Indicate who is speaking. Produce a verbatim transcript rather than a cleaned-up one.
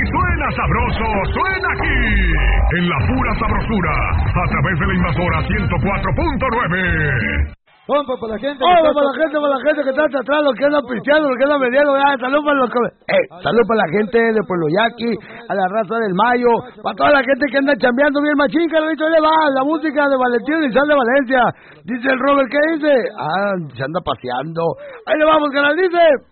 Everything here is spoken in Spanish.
Speaker 1: suena sabroso, suena aquí, en la pura sabrosura, a través de la invasora ciento cuatro punto nueve.
Speaker 2: Pompa para la gente.
Speaker 3: Pompa para la gente, para la gente que está atrás, los que andan pisteando, los que andan vendiendo. Ah, salud para los que... Eh, salud para la gente de Pueblo Yaqui, a la raza del Mayo, para toda la gente que anda chambeando bien machín, Carlito, ahí le va, la música de Valentín y Sal de Valencia. Dice el Robert, ¿qué dice? Ah, se anda paseando. Ahí le vamos, canal, dice...